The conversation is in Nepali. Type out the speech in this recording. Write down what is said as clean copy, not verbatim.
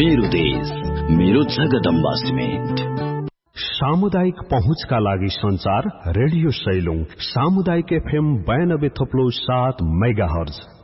मेरो देश, मेरो जगदम्बा सिमेन्ट। सामुदायिक पहुँचका लागि संचार रेडियो सैलुङ, सामुदायिक FM 92.7 मेगाहर्ज।